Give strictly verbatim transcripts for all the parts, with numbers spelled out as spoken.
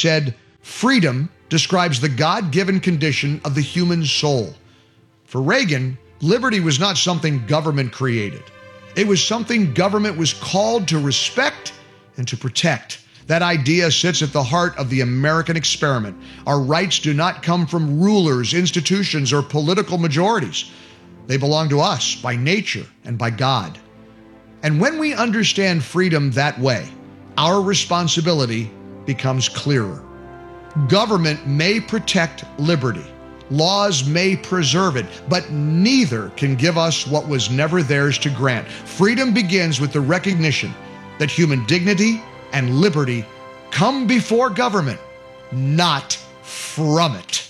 said, "Freedom describes the God-given condition of the human soul." For Reagan, liberty was not something government created. It was something government was called to respect and to protect. That idea sits at the heart of the American experiment. Our rights do not come from rulers, institutions, or political majorities. They belong to us by nature and by God. And when we understand freedom that way, our responsibility becomes clearer. Government may protect liberty. Laws may preserve it, but neither can give us what was never theirs to grant. Freedom begins with the recognition that human dignity and liberty come before government, not from it.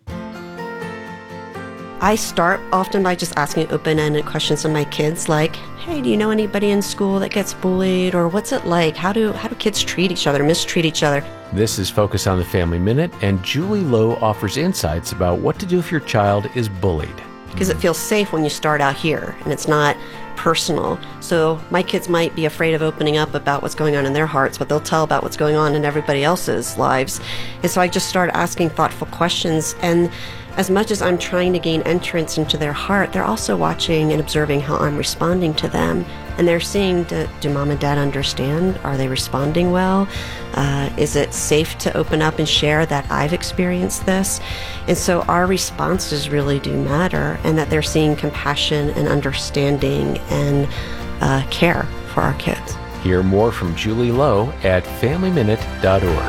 I start often by just asking open-ended questions to my kids like, hey, do you know anybody in school that gets bullied? Or what's it like? How do how do kids treat each other, mistreat each other? This is Focus on the Family Minute, and Julie Lowe offers insights about what to do if your child is bullied. Because it feels safe when you start out here, and it's not personal. So my kids might be afraid of opening up about what's going on in their hearts, but they'll tell about what's going on in everybody else's lives. And so I just start asking thoughtful questions, and as much as I'm trying to gain entrance into their heart, they're also watching and observing how I'm responding to them. And they're seeing, do, do mom and dad understand? Are they responding well? Uh, is it safe to open up and share that I've experienced this? And so our responses really do matter, and that they're seeing compassion and understanding and uh, care for our kids. Hear more from Julie Lowe at family minute dot org.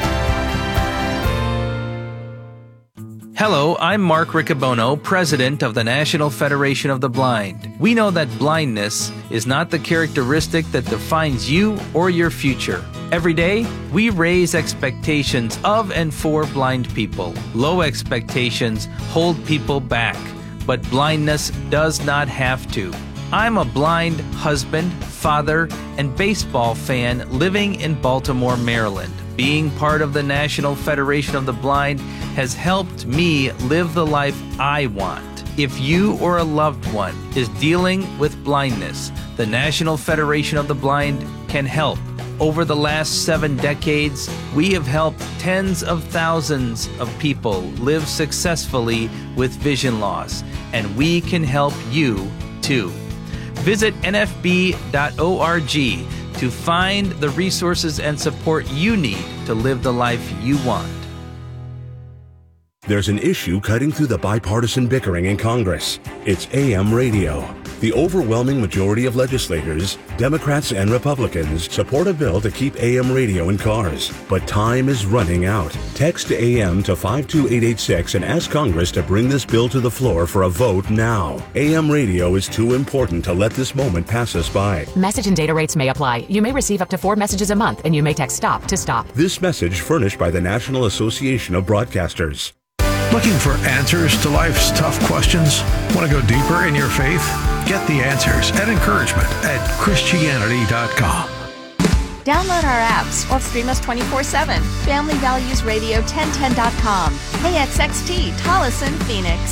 Hello, I'm Mark Riccobono, President of the National Federation of the Blind. We know that blindness is not the characteristic that defines you or your future. Every day, we raise expectations of and for blind people. Low expectations hold people back, but blindness does not have to. I'm a blind husband, father, and baseball fan living in Baltimore, Maryland. Being part of the National Federation of the Blind has helped me live the life I want. If you or a loved one is dealing with blindness, the National Federation of the Blind can help. Over the last seven decades, we have helped tens of thousands of people live successfully with vision loss, and we can help you too. Visit N F B dot org to find the resources and support you need to live the life you want. There's an issue cutting through the bipartisan bickering in Congress. It's A M radio. The overwhelming majority of legislators, Democrats and Republicans, support a bill to keep A M radio in cars. But time is running out. Text A M to five two eight eight six and ask Congress to bring this bill to the floor for a vote now. A M radio is too important to let this moment pass us by. Message and data rates may apply. You may receive up to four messages a month, and you may text STOP to stop. This message furnished by the National Association of Broadcasters. Looking for answers to life's tough questions? Want to go deeper in your faith? Get the answers and encouragement at Christianity dot com. Download our apps or stream us twenty-four seven. Family Values Radio ten ten dot com. K X X T, Tolleson, Phoenix.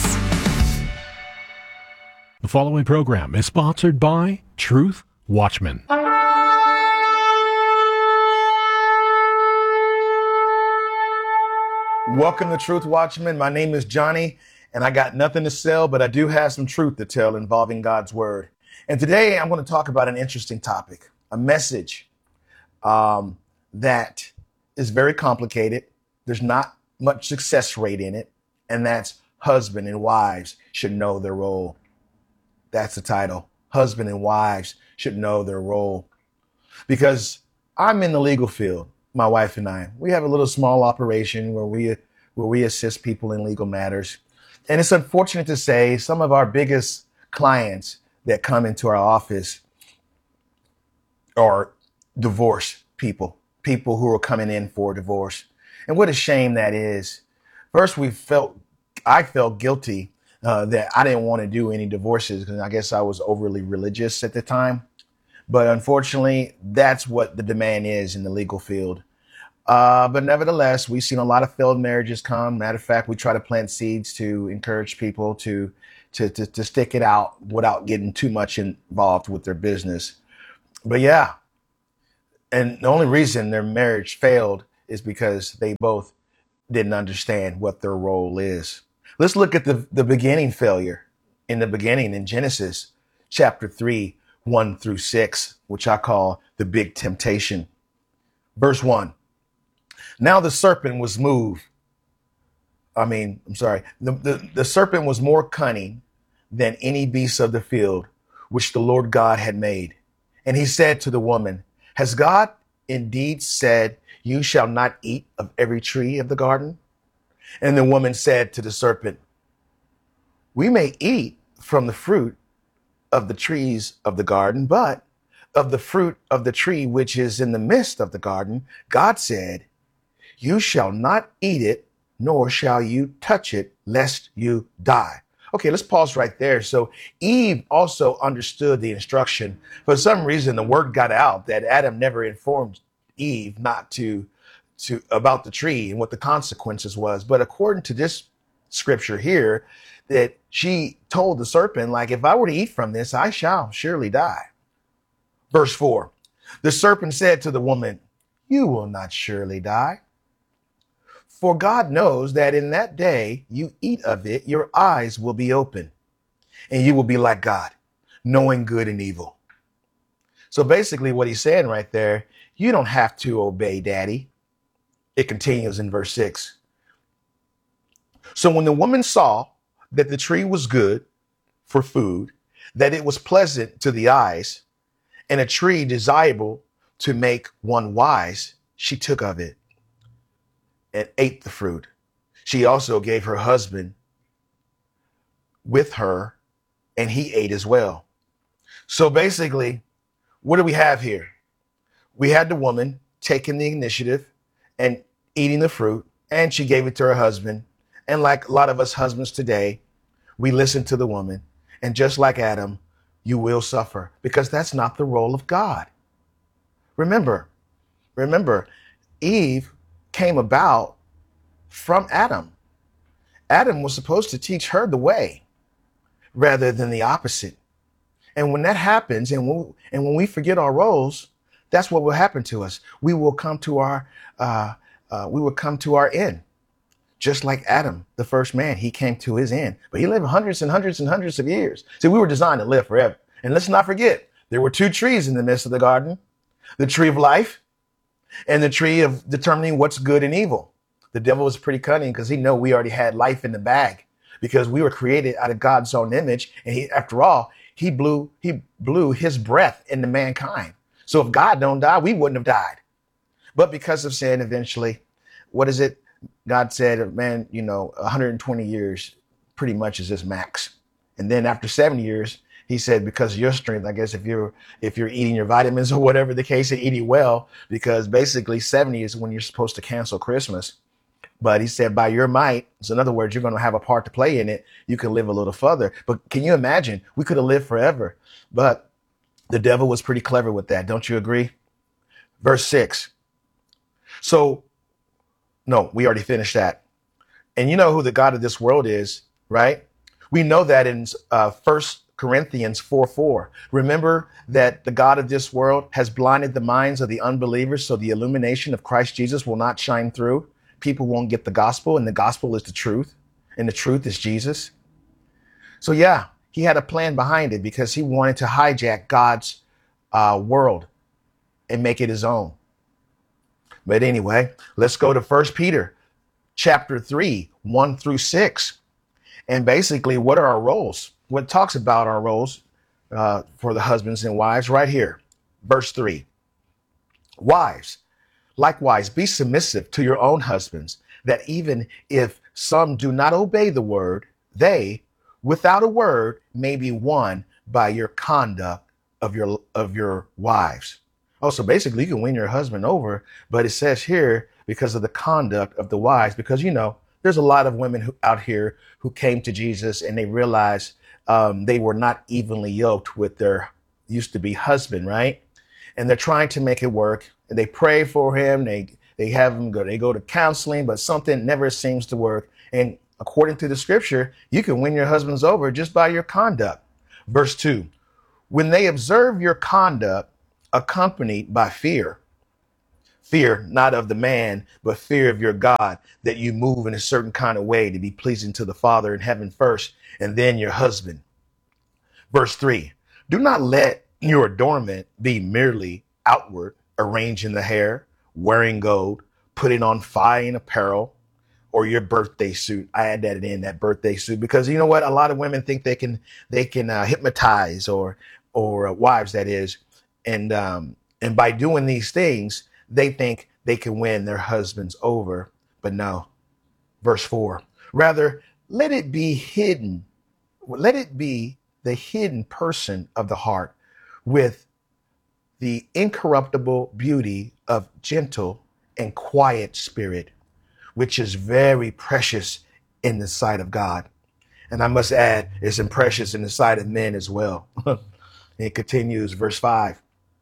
The following program is sponsored by Truth Watchmen. Welcome to Truth Watchmen. My name is Johnny, and I got nothing to sell, but I do have some truth to tell involving God's Word. And today I'm going to talk about an interesting topic, a message um, that is very complicated. There's not much success rate in it, and that's husband and wives should know their role. That's the title. Husband and wives should know their role. Because I'm in the legal field. My wife and I, we have a little small operation where we where we assist people in legal matters. And it's unfortunate to say some of our biggest clients that come into our office are divorce people, people who are coming in for divorce. And what a shame that is. First, we felt, I felt guilty uh, that I didn't want to do any divorces because I guess I was overly religious at the time. But unfortunately, that's what the demand is in the legal field. Uh, but nevertheless, we've seen a lot of failed marriages come. Matter of fact, we try to plant seeds to encourage people to, to, to, to stick it out without getting too much involved with their business. But yeah, and the only reason their marriage failed is because they both didn't understand what their role is. Let's look at the, the beginning failure in the beginning in Genesis chapter three, one through six, which I call the big temptation. Verse one. Now the serpent was moved. I mean, I'm sorry. The, the, the serpent was more cunning than any beast of the field, which the Lord God had made. And he said to the woman, has God indeed said, you shall not eat of every tree of the garden? And the woman said to the serpent, we may eat from the fruit of the trees of the garden, but of the fruit of the tree which is in the midst of the garden, God said, you shall not eat it, nor shall you touch it, lest you die. Okay, let's pause right there. So Eve also understood the instruction. For some reason, the word got out that Adam never informed Eve not to, to about the tree and what the consequences was. But according to this scripture here, that she told the serpent, like, if I were to eat from this, I shall surely die. Verse four, the serpent said to the woman, you will not surely die. For God knows that in that day you eat of it, your eyes will be open and you will be like God, knowing good and evil. So basically what he's saying right there, you don't have to obey daddy. It continues in verse six. So when the woman saw that the tree was good for food, that it was pleasant to the eyes, and a tree desirable to make one wise, she took of it and ate the fruit. She also gave her husband with her, and he ate as well. So basically, what do we have here? We had the woman taking the initiative and eating the fruit, and she gave it to her husband. And like a lot of us husbands today, we listen to the woman, and just like Adam, you will suffer, because that's not the role of God. Remember, remember, Eve came about from Adam. Adam was supposed to teach her the way rather than the opposite. And when that happens, and when, and when we forget our roles, that's what will happen to us. We will come to our, uh, uh, we will come to our end. Just like Adam, the first man, he came to his end, but he lived hundreds and hundreds and hundreds of years. See, we were designed to live forever. And let's not forget, there were two trees in the midst of the garden, the tree of life and the tree of determining what's good and evil. The devil was pretty cunning because he knew we already had life in the bag because we were created out of God's own image. And he, after all, he blew, he blew his breath into mankind. So if God don't die, we wouldn't have died. But because of sin, eventually, what is it? God said, man, you know, one hundred twenty years pretty much is his max. And then after seventy years, he said, because of your strength, I guess if you're if you're eating your vitamins or whatever the case, and eating well, because basically seventy is when you're supposed to cancel Christmas. But he said, by your might, so in other words, you're going to have a part to play in it. You can live a little further. But can you imagine? We could have lived forever. But the devil was pretty clever with that. Don't you agree? Verse six. So, no, we already finished that. And you know who the God of this world is, right? We know that in uh, First Corinthians four four. Remember that the God of this world has blinded the minds of the unbelievers so the illumination of Christ Jesus will not shine through. People won't get the gospel, and the gospel is the truth, and the truth is Jesus. So yeah, he had a plan behind it because he wanted to hijack God's uh, world and make it his own. But anyway, let's go to First Peter chapter three, one through six. And basically, what are our roles? What talks about our roles uh, for the husbands and wives right here. Verse three. Wives, likewise, be submissive to your own husbands, that even if some do not obey the word, they, without a word, may be won by your conduct of your of your wives. Oh, so basically you can win your husband over, but it says here because of the conduct of the wives, because, you know, there's a lot of women who, out here who came to Jesus and they realized um, they were not evenly yoked with their used to be husband, right? And they're trying to make it work. And they pray for him. They they have him go. They go to counseling, but something never seems to work. And according to the scripture, you can win your husbands over just by your conduct. Verse two, when they observe your conduct accompanied by fear, Fear not of the man, but fear of your God, that you move in a certain kind of way to be pleasing to the Father in heaven first, and then your husband. Verse three, do not let your adornment be merely outward, arranging the hair, wearing gold, putting on fine apparel, or your birthday suit. I add that in, that birthday suit, because you know what? A lot of women think they can they can uh, hypnotize, or or uh, wives, that is, and um, and by doing these things, they think they can win their husbands over. But no. Verse four, rather, let it be hidden. Let it be the hidden person of the heart with the incorruptible beauty of gentle and quiet spirit, which is very precious in the sight of God. And I must add, it's precious in the sight of men as well. It continues, verse five.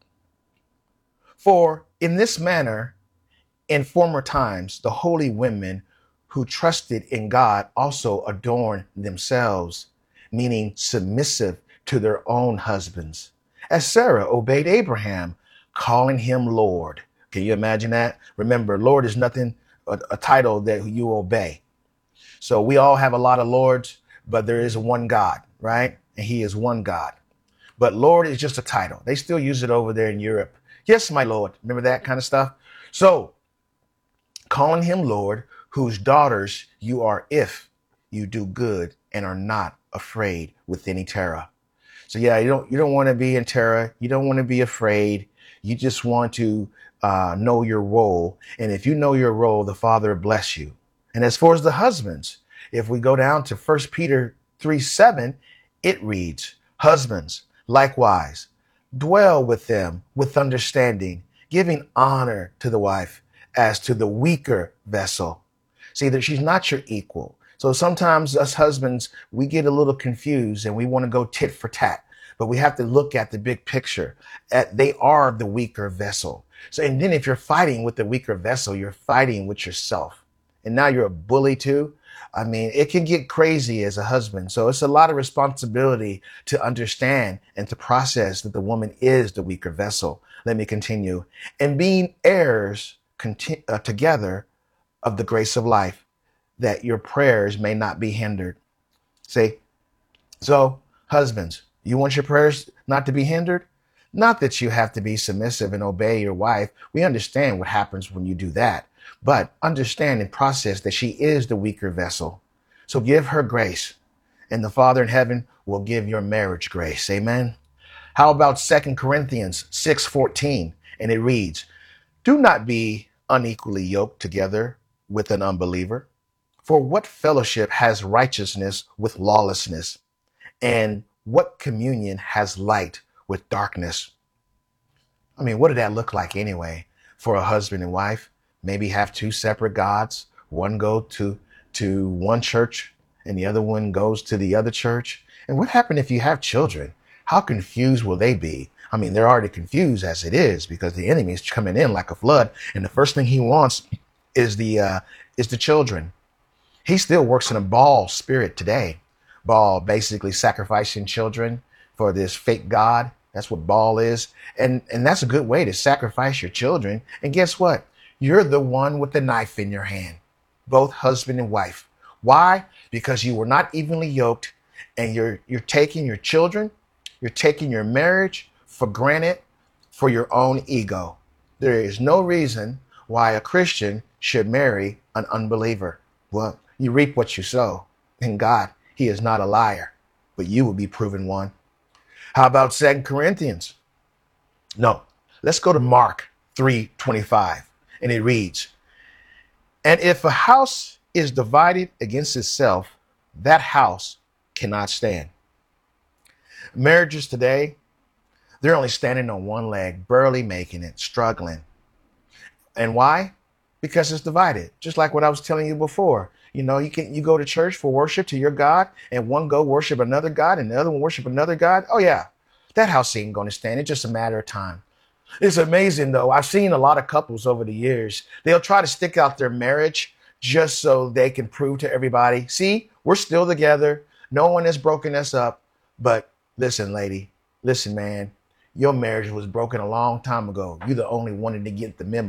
For in this manner, in former times, the holy women who trusted in God also adorned themselves, meaning submissive to their own husbands, as Sarah obeyed Abraham, calling him Lord. Can you imagine that? Remember, Lord is nothing, a, a title that you obey. So we all have a lot of lords, but there is one God, right? And he is one God. But Lord is just a title. They still use it over there in Europe. Yes, my Lord. Remember that kind of stuff? So calling him Lord, whose daughters you are if you do good and are not afraid with any terror. So yeah, you don't you don't want to be in terror. You don't want to be afraid. You just want to uh, know your role. And if you know your role, the Father will bless you. And as far as the husbands, if we go down to First Peter three seven, it reads, husbands, likewise, dwell with them with understanding, giving honor to the wife as to the weaker vessel. See, that she's not your equal. So sometimes us husbands, we get a little confused and we want to go tit for tat, but we have to look at the big picture. At, they are the weaker vessel. So, and then if you're fighting with the weaker vessel, you're fighting with yourself. And now you're a bully too. I mean, it can get crazy as a husband. So it's a lot of responsibility to understand and to process that the woman is the weaker vessel. Let me continue. And being heirs conti- uh, together of the grace of life, that your prayers may not be hindered. See, so husbands, you want your prayers not to be hindered? Not that you have to be submissive and obey your wife. We understand what happens when you do that, but understand and process that she is the weaker vessel. So give her grace, and the Father in heaven will give your marriage grace. Amen. How about Second Corinthians six fourteen? And it reads, do not be unequally yoked together with an unbeliever. For what fellowship has righteousness with lawlessness? And what communion has light with darkness? I mean, what did that look like anyway for a husband and wife? Maybe have two separate gods. One go to, to one church and the other one goes to the other church. And what happened if you have children? How confused will they be? I mean, they're already confused as it is because the enemy is coming in like a flood. And the first thing he wants is the, uh, is the children. He still works in a Baal spirit today. Baal basically sacrificing children for this fake God. That's what Baal is. And, and that's a good way to sacrifice your children. And guess what? You're the one with the knife in your hand, both husband and wife. Why? Because you were not evenly yoked, and you're, you're taking your children, you're taking your marriage for granted for your own ego. There is no reason why a Christian should marry an unbeliever. Well, you reap what you sow. In God, he is not a liar, but you will be proven one. How about Second Corinthians? No, let's go to Mark three twenty-five. And it reads, and if a house is divided against itself, that house cannot stand. Marriages today, they're only standing on one leg, barely making it, struggling. And why? Because it's divided. Just like what I was telling you before. You know, you can you go to church for worship to your God, and one go worship another God, and the other one worship another God. Oh yeah, that house ain't going to stand. It's just a matter of time. It's amazing though. I've seen a lot of couples over the years. They'll try to stick out their marriage just so they can prove to everybody, see, we're still together. No one has broken us up. But listen, lady, listen, man, your marriage was broken a long time ago. You're the only one to get the memo.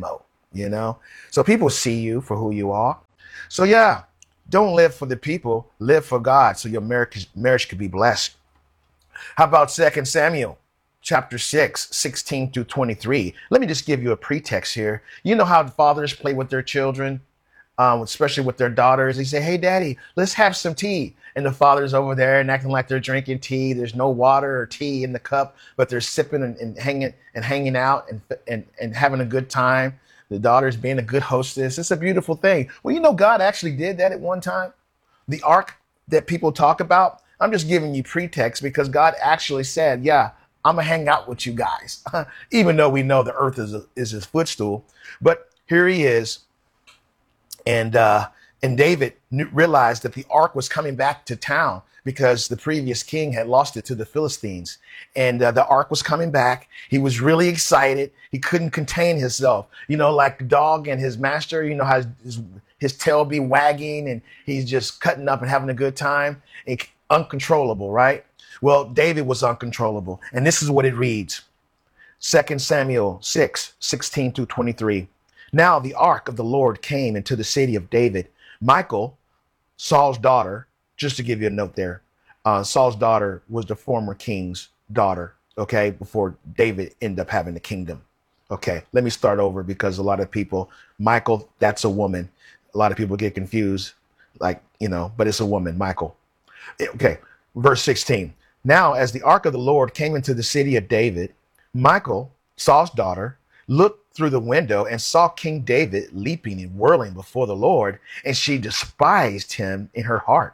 you know? So people see you for who you are. So yeah, don't live for the people, live for God so your marriage, marriage could be blessed. How about Second Samuel chapter six, sixteen through twenty-three? Let me just give you a pretext here. You know how fathers play with their children, um, especially with their daughters. They say, hey, daddy, let's have some tea. And the father's over there and acting like they're drinking tea. There's no water or tea in the cup, but they're sipping and, and hanging and hanging out and, and, and having a good time. The daughter's being a good hostess. It's a beautiful thing. Well, you know, God actually did that at one time. The ark that people talk about, I'm just giving you pretext because God actually said, yeah, I'm going to hang out with you guys, even though we know the earth is, a, is his footstool. But here he is. And, uh, And David realized that the ark was coming back to town because the previous king had lost it to the Philistines. And uh, the ark was coming back. He was really excited. He couldn't contain himself. You know, like a dog and his master, you know, how his, his tail be wagging and he's just cutting up and having a good time. And uncontrollable, right? Well, David was uncontrollable. And this is what it reads. Second Samuel six, sixteen through twenty-three. Now the ark of the Lord came into the city of David. Michal, Saul's daughter, just to give you a note there, uh, Saul's daughter was the former king's daughter, okay, before David ended up having the kingdom. Okay, let me start over because a lot of people, Michal, that's a woman. A lot of people get confused, like, you know, but it's a woman, Michal. Okay, verse sixteen. Now, as the ark of the Lord came into the city of David, Michal, Saul's daughter, looked through the window and saw King David leaping and whirling before the Lord, and she despised him in her heart.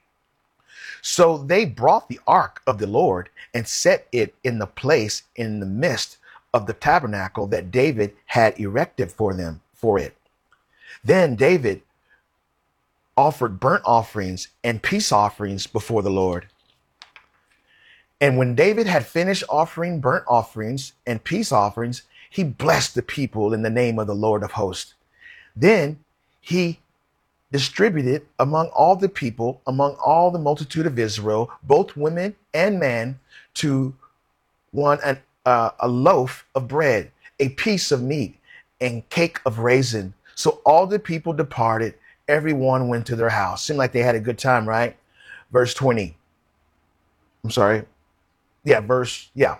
So they brought the ark of the Lord and set it in the place in the midst of the tabernacle that David had erected for them, for it. Then David offered burnt offerings and peace offerings before the Lord. And when David had finished offering burnt offerings and peace offerings, he blessed the people in the name of the Lord of hosts. Then he distributed among all the people, among all the multitude of Israel, both women and men, to one an, uh, a loaf of bread, a piece of meat, and cake of raisin. So all the people departed, everyone went to their house. Seemed like they had a good time, right? Verse twenty. I'm sorry. Yeah, verse, yeah.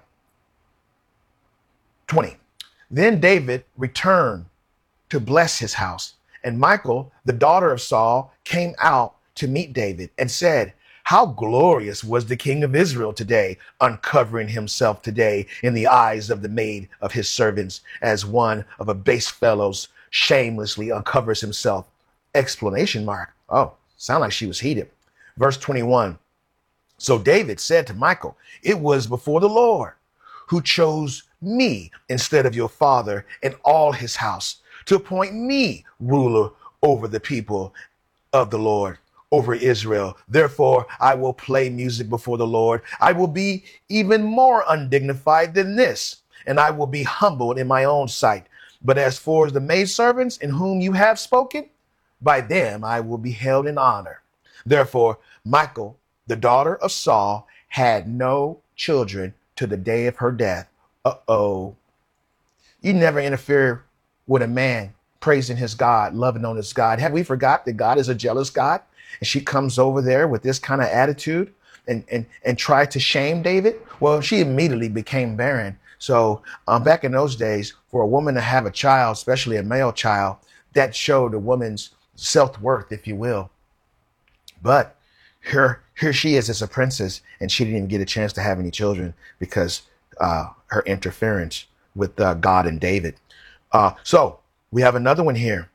twenty. Then David returned to bless his house. And Michal, the daughter of Saul, came out to meet David and said, how glorious was the king of Israel today, uncovering himself today in the eyes of the maid of his servants, as one of a base fellows shamelessly uncovers himself. Explanation mark. Oh, sound like she was heated. Verse twenty-one. So David said to Michal, it was before the Lord who chose me instead of your father and all his house to appoint me ruler over the people of the Lord, over Israel. Therefore, I will play music before the Lord. I will be even more undignified than this, and I will be humbled in my own sight. But as for the maidservants in whom you have spoken, by them I will be held in honor. Therefore, Michal, the daughter of Saul, had no children to the day of her death. Uh-oh. You never interfere with a man praising his God, loving on his God. Have we forgot that God is a jealous God? And she comes over there with this kind of attitude and, and, and tried to shame David. Well, she immediately became barren. So um, back in those days, for a woman to have a child, especially a male child, that showed a woman's self-worth, if you will. But here, here she is as a princess, and she didn't even get a chance to have any children because uh, her interference with uh, God and David. Uh, so we have another one here.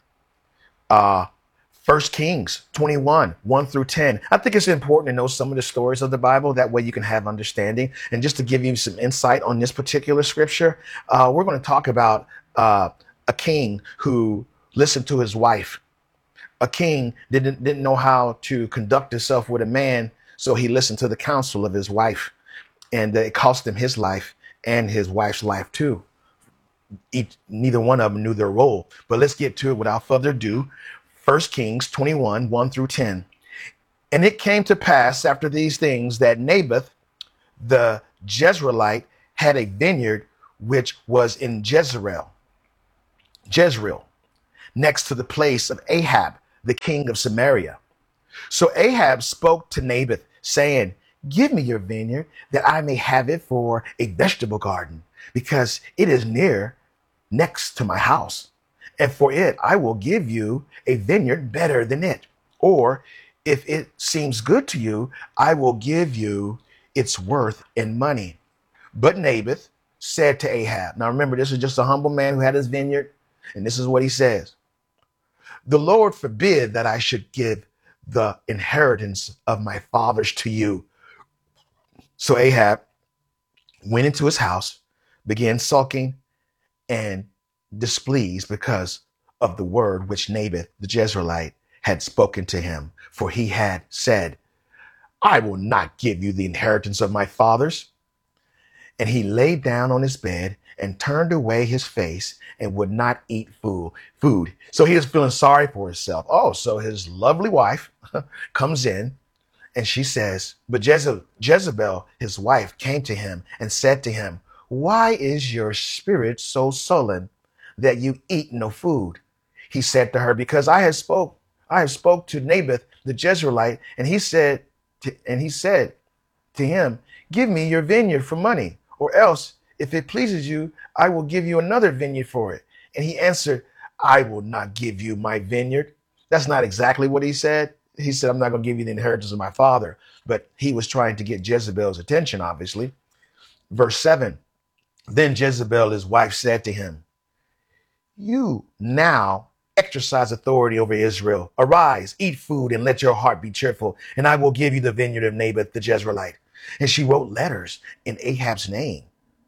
Uh, First Kings twenty-one, one through ten. I think it's important to know some of the stories of the Bible. That way you can have understanding. And just to give you some insight on this particular scripture, uh, we're going to talk about uh, a king who listened to his wife. A king didn't, didn't know how to conduct himself with a man, so he listened to the counsel of his wife. And uh, it cost him his life and his wife's life too. Each, neither one of them knew their role. But let's get to it without further ado. First Kings twenty-one, one through ten. And it came to pass after these things that Naboth, the Jezreelite, had a vineyard which was in Jezreel. Jezreel. next to the place of Ahab, the king of Samaria. So Ahab spoke to Naboth, saying, give me your vineyard that I may have it for a vegetable garden, because it is near next to my house. And for it, I will give you a vineyard better than it. Or if it seems good to you, I will give you its worth in money. But Naboth said to Ahab, now remember, this is just a humble man who had his vineyard. And this is what he says. The Lord forbid that I should give the inheritance of my fathers to you. So Ahab went into his house, began sulking and displeased because of the word which Naboth the Jezreelite had spoken to him. For he had said, I will not give you the inheritance of my fathers. And he lay down on his bed and turned away his face and would not eat food. Food. So he was feeling sorry for himself. Oh, so his lovely wife comes in and she says, but Jeze- Jezebel, his wife, came to him and said to him, why is your spirit so sullen that you eat no food? He said to her, because I have spoke, I have spoke to Naboth the Jezreelite, and he said, to, and he said to him, give me your vineyard for money, or else, if it pleases you, I will give you another vineyard for it. And he answered, I will not give you my vineyard. That's not exactly what he said. He said, I'm not going to give you the inheritance of my father. But he was trying to get Jezebel's attention, obviously. Verse seven, then Jezebel, his wife, said to him, you now exercise authority over Israel. Arise, eat food, and let your heart be cheerful, and I will give you the vineyard of Naboth the Jezreelite. And she wrote letters in Ahab's name,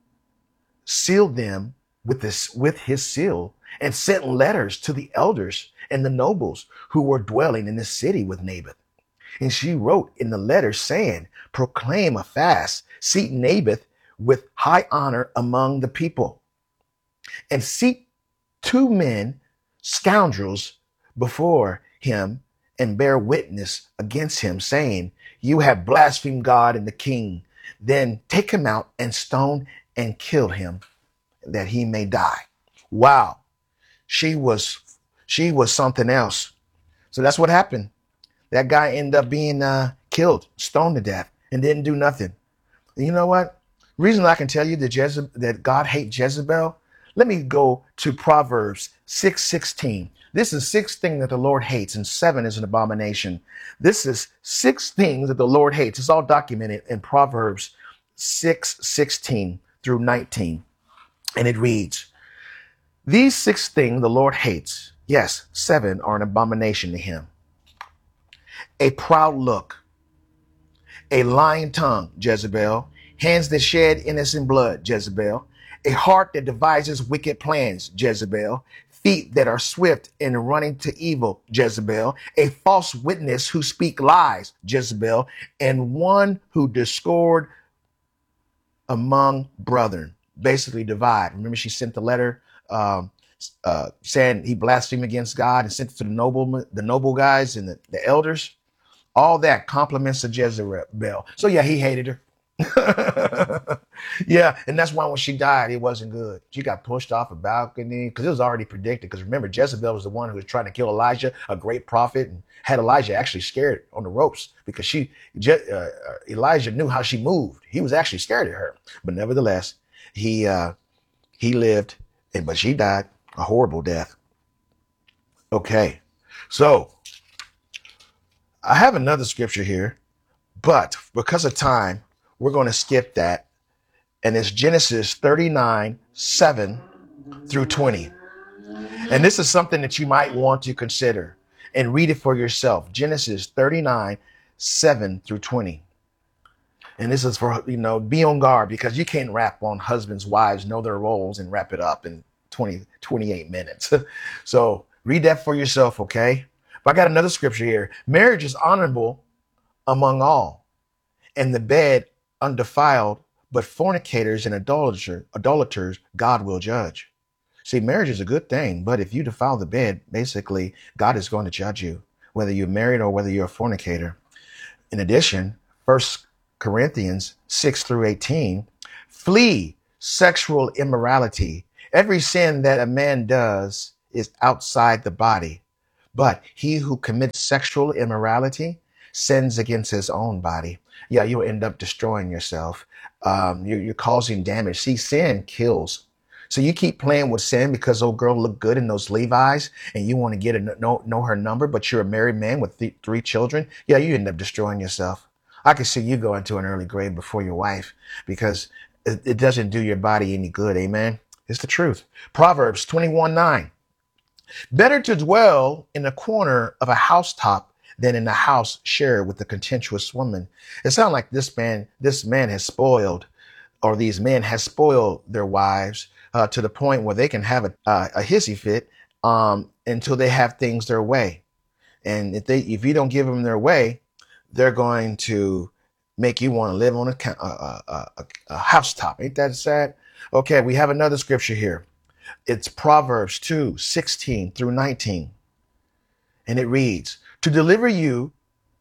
sealed them with this, with his seal, and sent letters to the elders and the nobles who were dwelling in the city with Naboth. And she wrote in the letter saying, proclaim a fast, seat Naboth with high honor among the people, and seat two men, scoundrels, before him, and bear witness against him, saying, you have blasphemed God and the king. Then take him out and stone and kill him, that he may die. Wow. She was, she was something else. So that's what happened. That guy ended up being uh, killed, stoned to death, and didn't do nothing. And you know what? Reason I can tell you that, Jeze- that God hates Jezebel, let me go to Proverbs six sixteen. This is six things that the Lord hates, and seven is an abomination. This is six things that the Lord hates. It's all documented in Proverbs six sixteen through nineteen. And it reads, these six things the Lord hates, yes, seven are an abomination to him. A proud look, a lying tongue, Jezebel, hands that shed innocent blood, Jezebel, a heart that devises wicked plans, Jezebel, feet that are swift in running to evil, Jezebel, a false witness who speak lies, Jezebel, and one who discord among brethren, basically divide. Remember, she sent the letter um, uh, saying he blasphemed against God and sent it to the noble, the noble guys and the, the elders. All that compliments of Jezebel. So yeah, he hated her. Yeah, and that's why when she died, it wasn't good. She got pushed off a balcony because it was already predicted. Because remember, Jezebel was the one who was trying to kill Elijah, a great prophet, and had Elijah actually scared on the ropes because she, Je- uh, Elijah knew how she moved. He was actually scared of her, but nevertheless, he uh, he lived, and but she died a horrible death. Okay, so I have another scripture here, but because of time, we're going to skip that. And it's Genesis thirty-nine, seven through twenty. And this is something that you might want to consider and read it for yourself. Genesis thirty-nine, seven through twenty. And this is for, you know, be on guard because you can't rap on husbands, wives, know their roles and wrap it up in twenty, twenty-eight minutes. So read that for yourself, okay? But I got another scripture here. Marriage is honorable among all, and the bed undefiled, but fornicators and idolater, idolaters God will judge. See, marriage is a good thing, but if you defile the bed, basically, God is going to judge you, whether you're married or whether you're a fornicator. In addition, First Corinthians six through eighteen, flee sexual immorality. Every sin that a man does is outside the body, but he who commits sexual immorality sins against his own body. Yeah, you'll end up destroying yourself. Um, you're, you're causing damage. See, sin kills. So you keep playing with sin because old girl looked good in those Levi's and you want to get a know, know her number, but you're a married man with th- three children. Yeah, you end up destroying yourself. I can see you going to an early grave before your wife because it, it doesn't do your body any good. Amen. It's the truth. Proverbs twenty-one nine. Better to dwell in the corner of a housetop than in a house shared with a contentious woman. It sounds like this man, this man has spoiled, or these men has spoiled their wives uh, to the point where they can have a, uh, a hissy fit um, until they have things their way. And if they, if you don't give them their way, they're going to make you want to live on a, a, a, a, a housetop. Ain't that sad? Okay, we have another scripture here. It's Proverbs two sixteen through nineteen. And it reads, to deliver you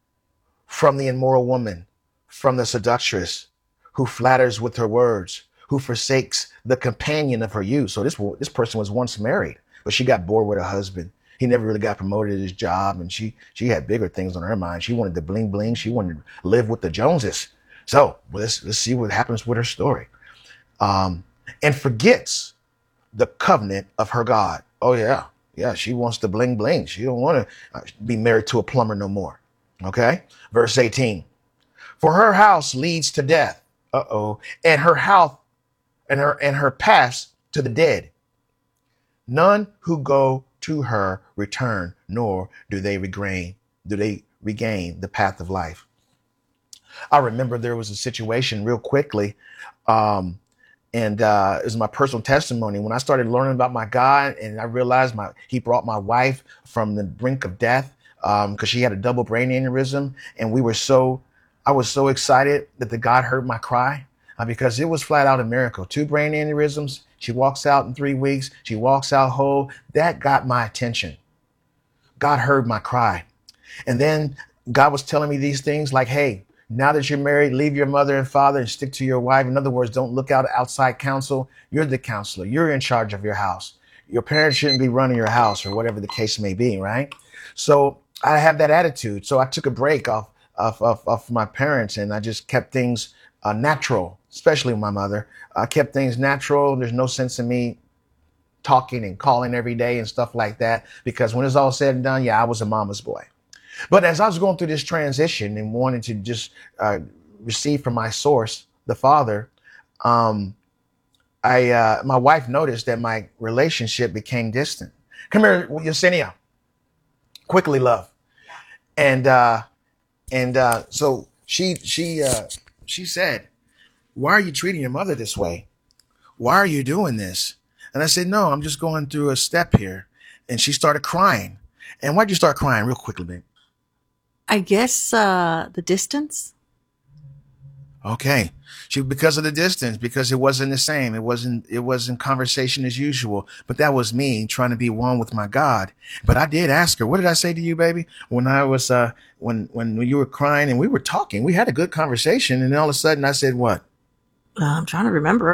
from the immoral woman, from the seductress who flatters with her words, who forsakes the companion of her youth. So this, this person was once married, but she got bored with her husband. He never really got promoted at his job, and she she had bigger things on her mind. She wanted to bling bling. She wanted to live with the Joneses. So well, let's let's see what happens with her story. Um, and forgets the covenant of her God. Oh yeah, yeah. She wants to bling bling. She don't want to be married to a plumber no more. Okay, verse eighteen. For her house leads to death. Uh oh, and her house and her and her paths to the dead. None who go to her return, nor do they regain, do they regain the path of life. I remember there was a situation real quickly, um, and uh, it was my personal testimony when I started learning about my God, and I realized my He brought my wife from the brink of death because um, she had a double brain aneurysm, and we were so, I was so excited that the God heard my cry uh, because it was flat out a miracle. Two brain aneurysms. She walks out in three weeks. She walks out whole. That got my attention. God heard my cry. And then God was telling me these things like, hey, now that you're married, leave your mother and father and stick to your wife. In other words, don't look out outside counsel. You're the counselor. You're in charge of your house. Your parents shouldn't be running your house or whatever the case may be, right? So I have that attitude. So I took a break off of, of, of my parents and I just kept things uh, natural, especially with my mother. I kept things natural. There's no sense in me talking and calling every day and stuff like that, because when it's all said and done, yeah, I was a mama's boy. But as I was going through this transition and wanted to just uh, receive from my source, the Father, um, I uh, my wife noticed that my relationship became distant. Come here, Yesenia. Quickly, love. And uh, and uh, so she she uh, she said, why are you treating your mother this way? Why are you doing this? And I said, no, I'm just going through a step here. And she started crying. And why'd you start crying real quickly, babe? I guess uh, the distance. Okay. She, because of the distance, because it wasn't the same. It wasn't, it wasn't conversation as usual, but that was me trying to be one with my God. But I did ask her, what did I say to you, baby? When I was, uh, when, when you were crying and we were talking, we had a good conversation. And all of a sudden I said, what? Uh, I'm trying to remember.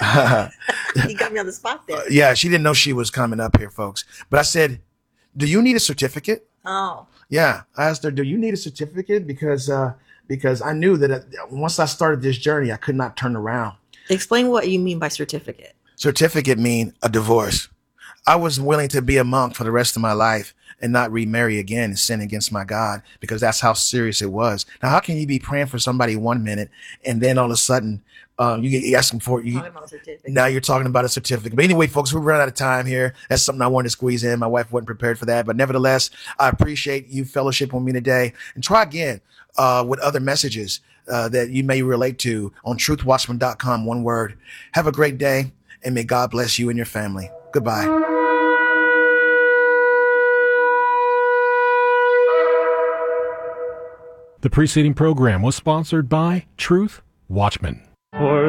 You got me on the spot there. Uh, yeah. She didn't know she was coming up here, folks. But I said, do you need a certificate? Oh. Yeah. I asked her, do you need a certificate? Because, uh, because I knew that once I started this journey, I could not turn around. Explain what you mean by certificate. Certificate mean a divorce. I was willing to be a monk for the rest of my life and not remarry again and sin against my God, because that's how serious it was. Now, how can you be praying for somebody one minute and then all of a sudden um, you get asking for you? Now you're talking about a certificate. But anyway, folks, we're running out of time here. That's something I wanted to squeeze in. My wife wasn't prepared for that. But nevertheless, I appreciate you fellowship with me today, and try again uh, with other messages uh, that you may relate to on truth watchman dot com. One word. Have a great day, and may God bless you and your family. Goodbye. The preceding program was sponsored by Truth Watchman. For